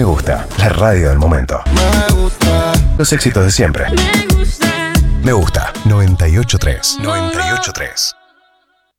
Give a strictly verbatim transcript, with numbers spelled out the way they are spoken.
Me Gusta, la radio del momento. Me gusta. Los éxitos de siempre. Me gusta. Me Gusta, noventa y ocho punto tres. noventa y ocho punto tres.